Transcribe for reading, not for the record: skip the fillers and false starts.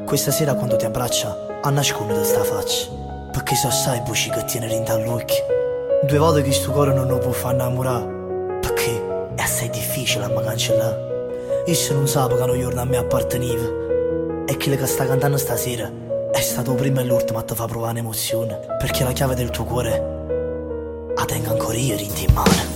Questa sera quando ti abbraccia, a nascondere sta faccia, perché so sai voci che tiene in dall'occhio. Due volte che sto cuore non lo può far innamorare, perché è assai difficile a me cancellare. Io non sapevo che un giorno a me apparteneva, e quello che sta cantando stasera è stato prima e l'ultimo a te fa provare un'emozione, perché la chiave del tuo cuore la tengo ancora io in mano.